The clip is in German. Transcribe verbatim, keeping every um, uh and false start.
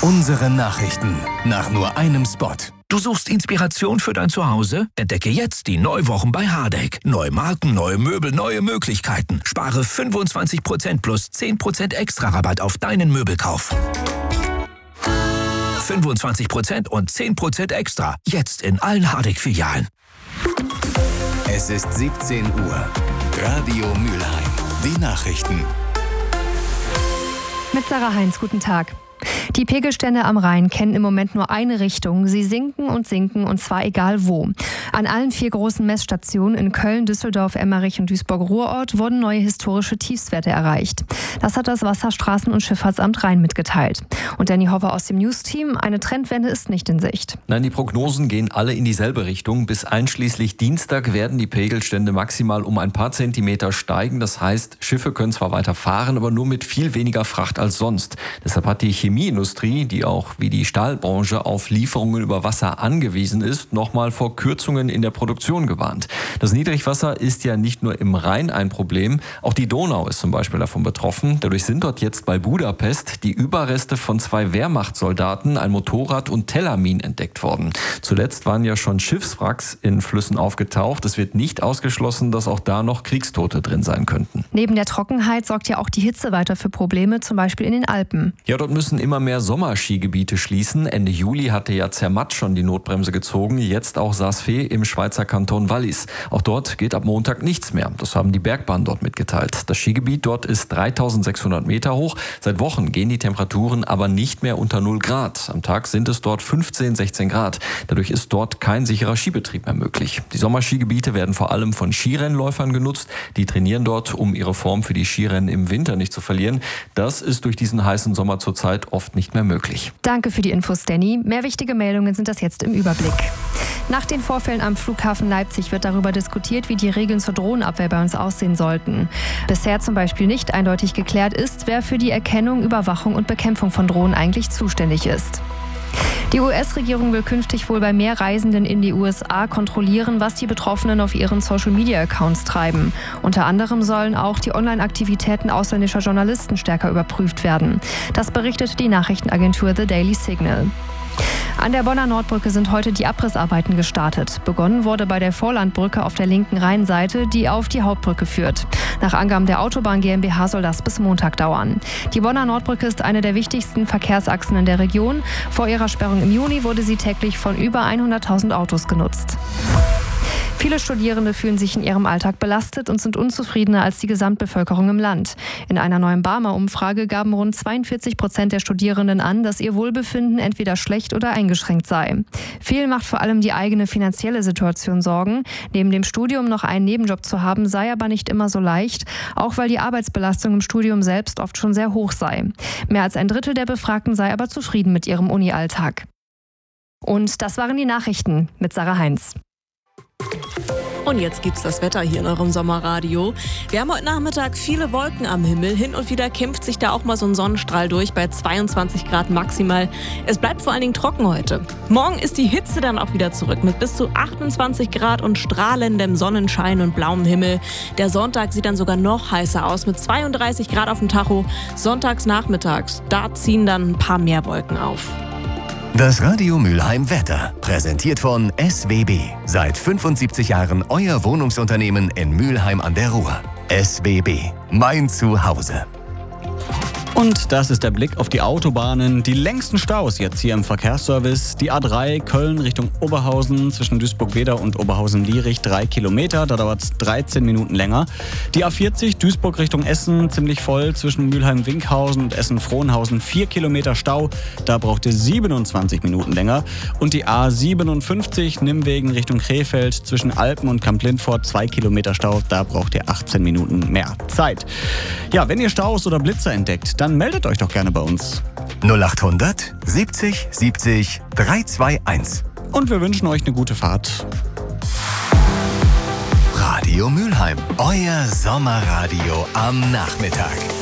Unsere Nachrichten nach nur einem Spot. Du suchst Inspiration für dein Zuhause? Entdecke jetzt die Neuwochen bei Hardegg. Neue Marken, neue Möbel, neue Möglichkeiten. Spare fünfundzwanzig Prozent plus zehn Prozent extra Rabatt auf deinen Möbelkauf. fünfundzwanzig Prozent und zehn Prozent extra. Jetzt in allen Hardegg-Filialen. Es ist siebzehn Uhr. Radio Mülheim. Die Nachrichten. Mit Sarah Heinz, guten Tag. Die Pegelstände am Rhein kennen im Moment nur eine Richtung. Sie sinken und sinken, und zwar egal wo. An allen vier großen Messstationen in Köln, Düsseldorf, Emmerich und Duisburg-Ruhrort wurden neue historische Tiefstwerte erreicht. Das hat das Wasserstraßen- und Schifffahrtsamt Rhein mitgeteilt. Und Danny Hopper aus dem News-Team, eine Trendwende ist nicht in Sicht. Nein, die Prognosen gehen alle in dieselbe Richtung. Bis einschließlich Dienstag werden die Pegelstände maximal um ein paar Zentimeter steigen. Das heißt, Schiffe können zwar weiter fahren, aber nur mit viel weniger Fracht als sonst. Deshalb hat die Chemieindustrie, die auch wie die Stahlbranche auf Lieferungen über Wasser angewiesen ist, nochmal vor Kürzungen in der Produktion gewarnt. Das Niedrigwasser ist ja nicht nur im Rhein ein Problem, auch die Donau ist zum Beispiel davon betroffen. Dadurch sind dort jetzt bei Budapest die Überreste von zwei Wehrmachtssoldaten, ein Motorrad und Telamin entdeckt worden. Zuletzt waren ja schon Schiffswracks in Flüssen aufgetaucht. Es wird nicht ausgeschlossen, dass auch da noch Kriegstote drin sein könnten. Neben der Trockenheit sorgt ja auch die Hitze weiter für Probleme, zum Beispiel in den Alpen. Ja, dort müssen immer mehr Sommerskigebiete schließen. Ende Juli hatte ja Zermatt schon die Notbremse gezogen, jetzt auch Saas-Fee im Schweizer Kanton Wallis. Auch dort geht ab Montag nichts mehr. Das haben die Bergbahnen dort mitgeteilt. Das Skigebiet dort ist dreitausendsechshundert Meter hoch. Seit Wochen gehen die Temperaturen aber nicht mehr unter null Grad. Am Tag sind es dort fünfzehn, sechzehn Grad. Dadurch ist dort kein sicherer Skibetrieb mehr möglich. Die Sommerskigebiete werden vor allem von Skirennläufern genutzt. Die trainieren dort, um ihre Form für die Skirennen im Winter nicht zu verlieren. Das ist durch diesen heißen Sommer zurzeit oft nicht mehr möglich. Danke für die Infos, Danny. Mehr wichtige Meldungen sind das jetzt im Überblick. Nach den Vorfällen am Flughafen Leipzig wird darüber diskutiert, wie die Regeln zur Drohnenabwehr bei uns aussehen sollten. Bisher zum Beispiel nicht eindeutig geklärt ist, wer für die Erkennung, Überwachung und Bekämpfung von Drohnen eigentlich zuständig ist. Die U S-Regierung will künftig wohl bei mehr Reisenden in die U S A kontrollieren, was die Betroffenen auf ihren Social-Media-Accounts treiben. Unter anderem sollen auch die Online-Aktivitäten ausländischer Journalisten stärker überprüft werden. Das berichtet die Nachrichtenagentur The Daily Signal. An der Bonner Nordbrücke sind heute die Abrissarbeiten gestartet. Begonnen wurde bei der Vorlandbrücke auf der linken Rheinseite, die auf die Hauptbrücke führt. Nach Angaben der Autobahn GmbH soll das bis Montag dauern. Die Bonner Nordbrücke ist eine der wichtigsten Verkehrsachsen in der Region. Vor ihrer Sperrung im Juni wurde sie täglich von über hunderttausend Autos genutzt. Viele Studierende fühlen sich in ihrem Alltag belastet und sind unzufriedener als die Gesamtbevölkerung im Land. In einer neuen Barmer-Umfrage gaben rund zweiundvierzig Prozent der Studierenden an, dass ihr Wohlbefinden entweder schlecht oder eingeschränkt sei. Vielen macht vor allem die eigene finanzielle Situation Sorgen. Neben dem Studium noch einen Nebenjob zu haben, sei aber nicht immer so leicht, auch weil die Arbeitsbelastung im Studium selbst oft schon sehr hoch sei. Mehr als ein Drittel der Befragten sei aber zufrieden mit ihrem Uni-Alltag. Und das waren die Nachrichten mit Sarah Heinz. Und jetzt gibt's das Wetter hier in eurem Sommerradio. Wir haben heute Nachmittag viele Wolken am Himmel. Hin und wieder kämpft sich da auch mal so ein Sonnenstrahl durch bei zweiundzwanzig Grad maximal. Es bleibt vor allen Dingen trocken heute. Morgen ist die Hitze dann auch wieder zurück mit bis zu achtundzwanzig Grad und strahlendem Sonnenschein und blauem Himmel. Der Sonntag sieht dann sogar noch heißer aus mit zweiunddreißig Grad auf dem Tacho. Sonntags nachmittags, da ziehen dann ein paar mehr Wolken auf. Das Radio Mülheim Wetter, präsentiert von S W B. Seit fünfundsiebzig Jahren euer Wohnungsunternehmen in Mülheim an der Ruhr. S W B, mein Zuhause. Und das ist der Blick auf die Autobahnen. Die längsten Staus jetzt hier im Verkehrsservice. Die A drei Köln Richtung Oberhausen zwischen Duisburg-Wedau und Oberhausen-Lierich drei Kilometer. Da dauert es dreizehn Minuten länger. Die A vierzig Duisburg Richtung Essen ziemlich voll zwischen Mülheim-Winkhausen und Essen-Frohnhausen vier Kilometer Stau. Da braucht es siebenundzwanzig Minuten länger. Und die A siebenundfünfzig Nimwegen Richtung Krefeld zwischen Alpen und Kamp-Lindfort zwei Kilometer Stau. Da braucht ihr achtzehn Minuten mehr Zeit. Ja, wenn ihr Staus oder Blitzer entdeckt, dann meldet euch doch gerne bei uns. null achthundert siebzig siebzig dreihundertzweiundzwanzig. Und wir wünschen euch eine gute Fahrt. Radio Mülheim, euer Sommerradio am Nachmittag.